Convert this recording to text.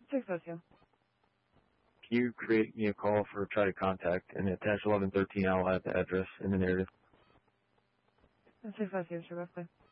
602. Can you create me a call for try to contact and attach 1113? I'll have the address in the narrative. 602, sure, roughly.